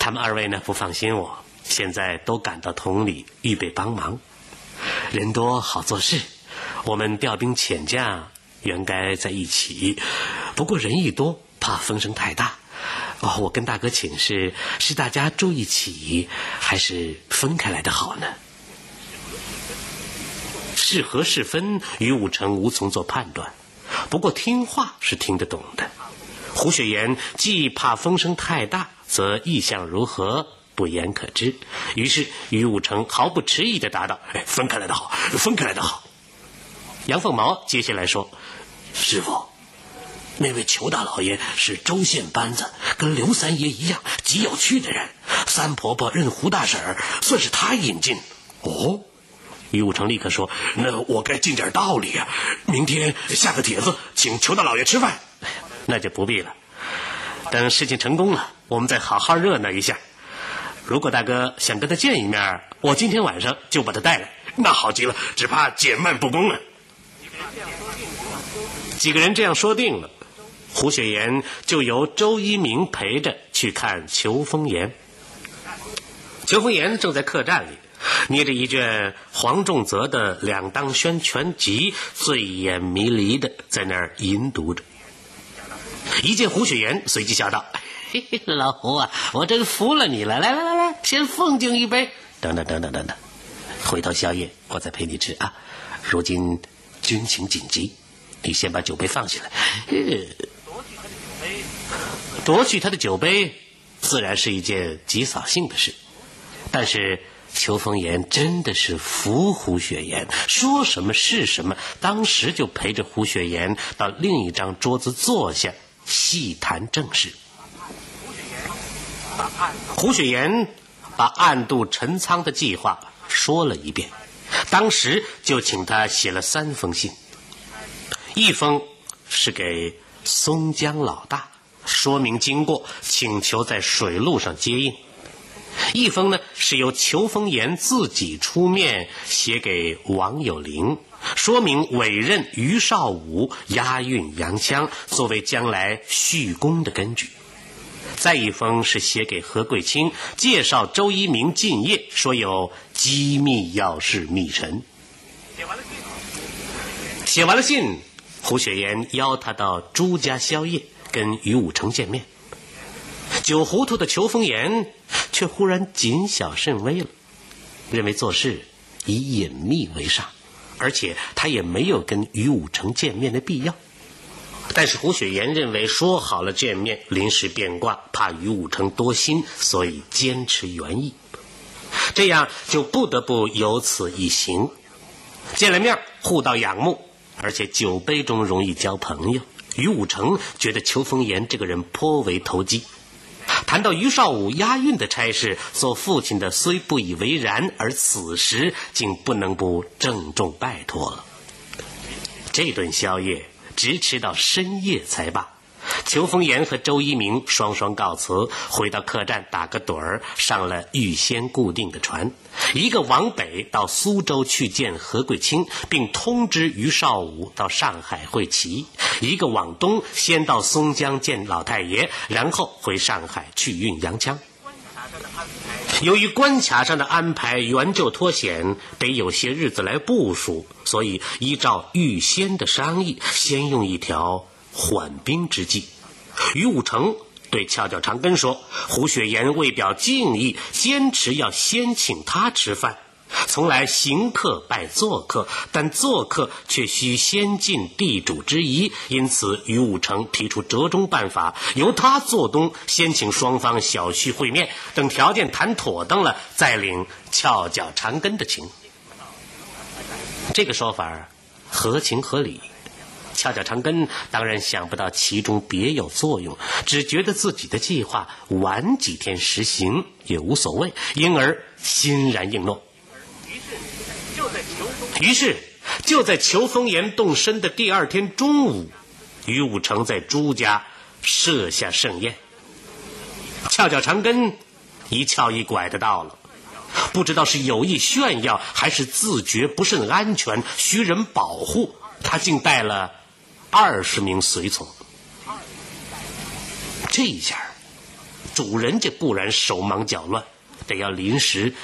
他们二位呢不放心我，现在都赶到潼里预备帮忙。人多好做事，我们调兵遣将原该在一起，不过人一多怕风声太大。我跟大哥请示，是大家住一起还是分开来的好呢？是合是分，于武成无从做判断，不过听话是听得懂的。胡雪岩既怕风声太大，则意向如何不言可知，于是于武成毫不迟疑地答道：分开来的好，分开来的好。杨凤毛接下来说：师傅，那位裘大老爷是州县班子，跟刘三爷一样极有趣的人，三婆婆认胡大婶儿，算是他引进。哦，于武成立刻说：那我该尽点道理啊，明天下个帖子请裘大老爷吃饭。那就不必了，等事情成功了，我们再好好热闹一下。如果大哥想跟他见一面，我今天晚上就把他带来。那好极了，只怕减慢不公了。几个人这样说定了，胡雪岩就由周一鸣陪着去看裘风言。裘风言正在客栈里捏着一卷黄仲泽的两当宣全集，醉眼迷离的在那儿吟读着。一见胡雪岩，随即笑道：嘿嘿，老胡啊，我真服了你了，来来来来，先奉敬一杯。等等，回头宵夜我再陪你吃啊。如今军情紧急，你先把酒杯放下来。夺去他的酒杯自然是一件极扫兴的事，但是裘风言真的是服胡雪岩，说什么是什么，当时就陪着胡雪岩到另一张桌子坐下，细谈正事。胡雪岩把暗度陈仓的计划说了一遍，当时就请他写了3封信。一封是给松江老大，说明经过，请求在水路上接应。一封呢是由裘风言自己出面写给王有龄，说明委任于少武押运洋枪，作为将来续功的根据。再一封是写给何桂清，介绍周一鸣进谒，说有机密要事密陈。写完了信，胡雪岩邀他到朱家宵夜，跟于武成见面。酒糊涂的裘风言却忽然谨小慎微了，认为做事以隐秘为上，而且他也没有跟于武成见面的必要。但是胡雪岩认为说好了见面，临时变卦，怕于武成多心，所以坚持原意，这样就不得不有此一行。见了面互道仰慕，而且酒杯中容易交朋友。于武成觉得裘风言这个人颇为投机。谈到于少武押运的差事，做父亲的虽不以为然，而此时竟不能不郑重拜托了。这顿宵夜直吃到深夜才罢。裘风言和周一鸣双双告辞，回到客栈打个盹儿，上了预先固定的船，一个往北到苏州去见何桂清，并通知于少武到上海会齐；一个往东先到松江见老太爷，然后回上海去运洋枪。由于关卡上的安排援救脱险，得有些日子来部署，所以依照预先的商议，先用一条缓兵之计。于武成对翘脚长根说，胡雪岩为表敬意，坚持要先请他吃饭，从来行客拜做客，但做客却需先尽地主之谊，因此于武成提出折中办法，由他做东，先请双方小叙会面，等条件谈妥当了，再领翘脚长根的情。这个说法合情合理，翘脚长根当然想不到其中别有作用，只觉得自己的计划晚几天实行也无所谓，因而欣然应诺。于是就在裘风言动身的第二天中午，于武成在朱家设下盛宴。翘脚长根一翘一拐的到了，不知道是有意炫耀，还是自觉不甚安全，需人保护，他竟带了20名随从。这一下主人家固然手忙脚乱，得要临时